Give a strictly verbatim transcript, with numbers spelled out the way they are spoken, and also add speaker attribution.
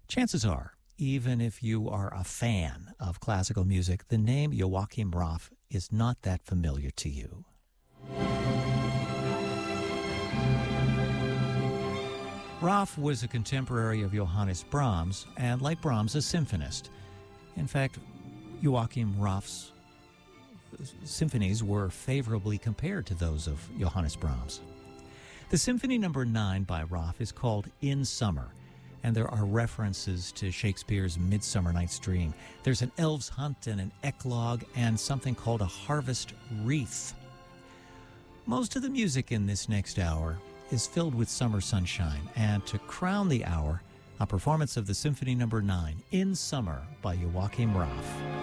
Speaker 1: Chances are, even if you are a fan of classical music, the name Joachim Raff is not that familiar to you. Raff was a contemporary of Johannes Brahms, and like Brahms, a symphonist. In fact, Joachim Raff's symphonies were favorably compared to those of Johannes Brahms. The Symphony Number nine by Raff is called In Summer, and there are references to Shakespeare's Midsummer Night's Dream. There's an elf's hunt and an eclogue and something called a harvest wreath. Most of the music in this next hour is filled with summer sunshine, and to crown the hour, a performance of the Symphony Number nine, In Summer by Joachim Raff.